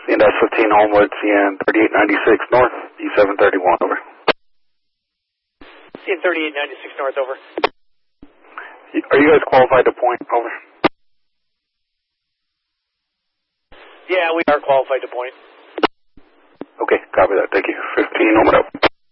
CNS 15 Homewood, CN 3896 North, E731, over. CN 3896 North, over. Are you guys qualified to point, over? Yeah, we are qualified to point. Okay, copy that. Thank you. 15 Homewood out.